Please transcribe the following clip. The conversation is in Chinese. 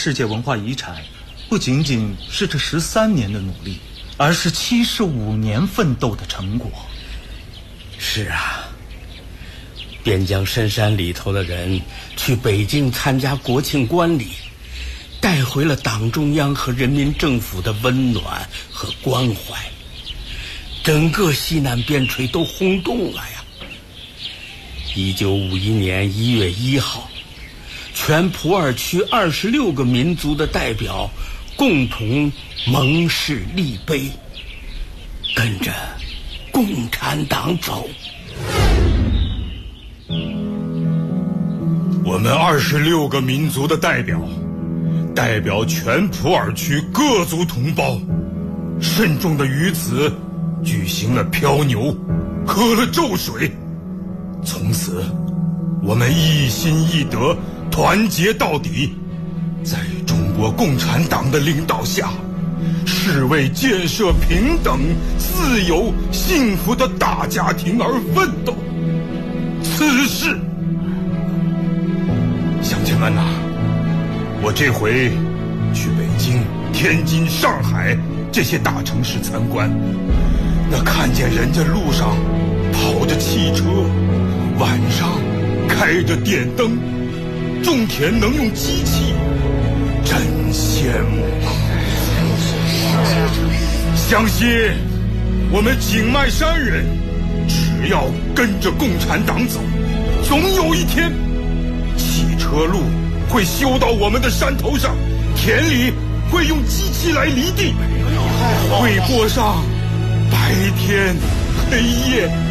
世界文化遗产，不仅仅是这13年的努力，而是75年奋斗的成果。 是啊，边疆深山里头的人去北京参加国庆观礼，带回了党中央和人民政府的温暖和关怀，整个西南边陲都轰动了呀。1951年1月1号，全普洱区26个民族的代表共同盟誓立碑，跟着共产党走。 我们26个民族的代表全普洱区各族同胞，慎重地于此举行了漂牛，喝了咒水。从此，我们一心一德，团结到底，在中国共产党的领导下，是为建设平等、自由、幸福的大家庭而奋斗。此事，乡亲们呐，我这回去北京、天津、上海这些大城市参观，那看见人家路上跑着汽车，晚上开着电灯，种田能用机器，真羡慕啊！相信我们景迈山人，只要跟着共产党走，总有一天，汽车路会修到我们的山头上，田里会用机器来犁地，会过上白天黑夜